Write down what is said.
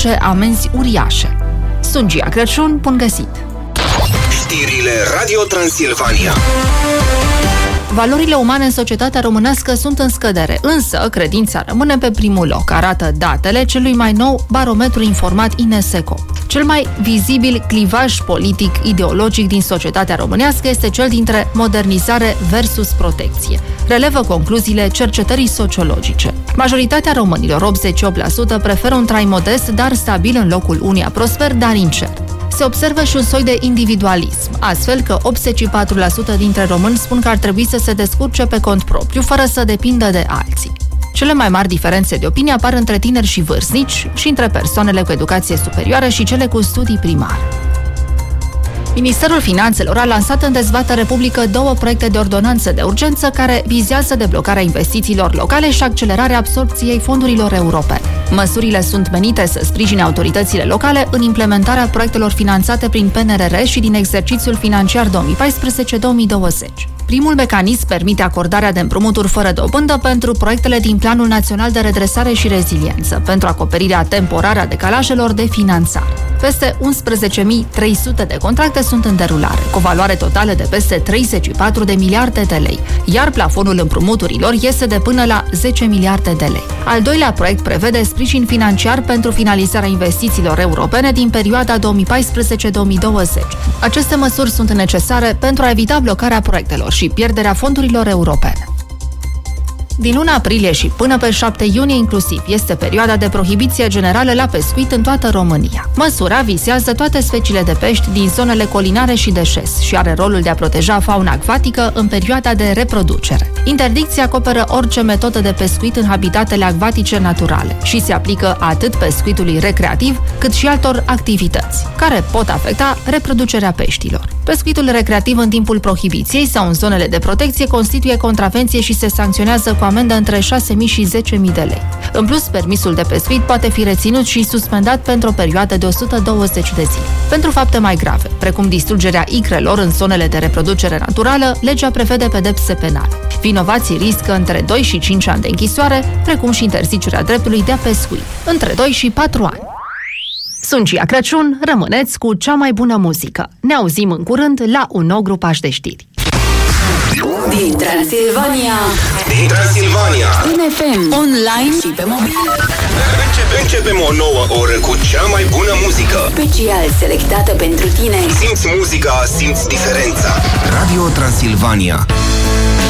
provoace amenzi uriașe. Sunt Gia Crăciun, bun găsit! Știrile Radio Transilvania. Valorile umane în societatea românească sunt în scădere, însă credința rămâne pe primul loc, arată datele celui mai nou barometru informat INESECO. Cel mai vizibil clivaj politic-ideologic din societatea românească este cel dintre modernizare versus protecție. Relevă concluziile cercetării sociologice. Majoritatea românilor, 88%, preferă un trai modest, dar stabil în locul unuia prosper, dar incert. Se observă și un soi de individualism, astfel că 84% dintre români spun că ar trebui să se descurce pe cont propriu, fără să depindă de alții. Cele mai mari diferențe de opinie apar între tineri și vârstnici și între persoanele cu educație superioară și cele cu studii primare. Ministerul Finanțelor a lansat în dezbatere publică 2 proiecte de ordonanță de urgență care vizează deblocarea investițiilor locale și accelerarea absorbției fondurilor europene. Măsurile sunt menite să sprijine autoritățile locale în implementarea proiectelor finanțate prin PNRR și din exercițiul financiar 2014-2020. Primul mecanism permite acordarea de împrumuturi fără dobândă pentru proiectele din Planul Național de Redresare și Reziliență, pentru acoperirea temporară a decalajelor de finanțare. Peste 11.300 de contracte sunt în derulare, cu o valoare totală de peste 34 de miliarde de lei, iar plafonul împrumuturilor este de până la 10 miliarde de lei. Al doilea proiect prevede sprijin financiar pentru finalizarea investițiilor europene din perioada 2014-2020. Aceste măsuri sunt necesare pentru a evita blocarea proiectelor și pierderea fondurilor europene. Din luna aprilie și până pe 7 iunie inclusiv este perioada de prohibiție generală la pescuit în toată România. Măsura vizează toate speciile de pești din zonele colinare și de șes și are rolul de a proteja fauna acvatică în perioada de reproducere. Interdicția acoperă orice metodă de pescuit în habitatele acvatice naturale și se aplică atât pescuitului recreativ, cât și altor activități, care pot afecta reproducerea peștilor. Pescuitul recreativ în timpul prohibiției sau în zonele de protecție constituie contravenție și se sancționează cu amendă între 6.000 și 10.000 de lei. În plus, permisul de pescuit poate fi reținut și suspendat pentru o perioadă de 120 de zile. Pentru fapte mai grave, precum distrugerea icrelor în zonele de reproducere naturală, legea prevede pedepse penale. Vinovații riscă între 2 și 5 ani de închisoare, precum și interzicerea dreptului de a pescui, între 2 și 4 ani. Sunt Gia Crăciun, rămâneți cu cea mai bună muzică. Ne auzim în curând la un nou grupaj de știri. Din Transilvania, Din FM, online și pe mobil. Începem o nouă oră cu cea mai bună muzică. Special selectată pentru tine. Simți muzica, simți diferența. Radio Transilvania.